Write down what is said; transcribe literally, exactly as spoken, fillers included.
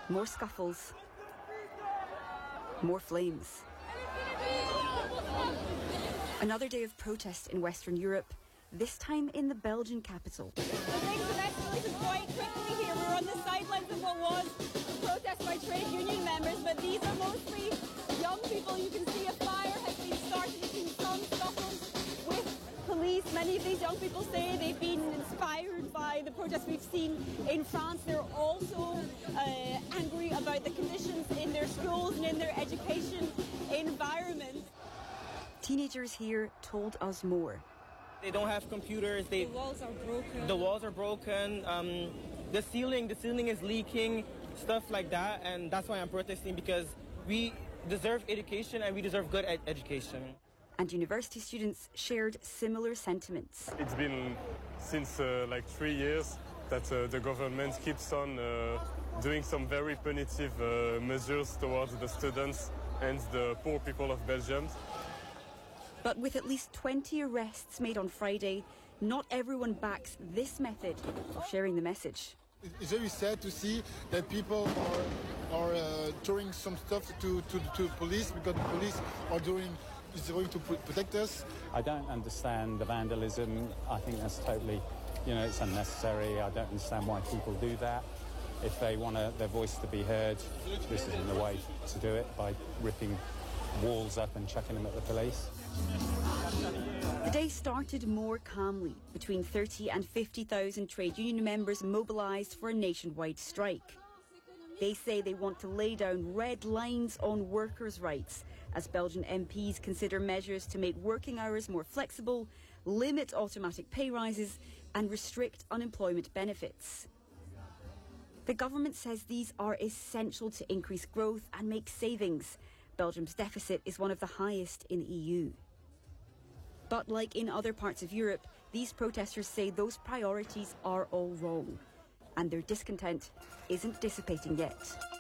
More scuffles. More flames. Another day of protest in Western Europe, this time in the Belgian capital. The things have escalated quite quickly here. We're on the sidelines of what was a protest by trade union members, but these are mostly young people. You can see a fire has been started. You've seen some scuffles with police. Many of these young people say they've been inspired by the protests we've seen in France. They're also uh, angry about the conditions in their schools and in their education environment. Teenagers here told us more. They don't have computers. They, the walls are broken. The walls are broken. Um, the ceiling, the ceiling is leaking, stuff like that. And that's why I'm protesting, because we deserve education and we deserve good ed- education. And university students shared similar sentiments. It's been since uh, like three years that uh, the government keeps on uh, doing some very punitive uh, measures towards the students and the poor people of Belgium. But with at least twenty arrests made on Friday, not everyone backs this method of sharing the message. It's very sad to see that people are are uh, throwing some stuff to, to, to the police, because the police are doing is going to protect us. I don't understand the vandalism. I think that's totally, you know, it's unnecessary. I don't understand why people do that. If they want a, their voice to be heard, this isn't the way to do it, by ripping walls up and chucking them at the police. The day started more calmly. Between thirty and fifty thousand trade union members mobilised for a nationwide strike. They say they want to lay down red lines on workers' rights as Belgian M Ps consider measures to make working hours more flexible, limit automatic pay rises and restrict unemployment benefits. The government says these are essential to increase growth and make savings. Belgium's deficit is one of the highest in the E U. But like in other parts of Europe, these protesters say those priorities are all wrong. And their discontent isn't dissipating yet.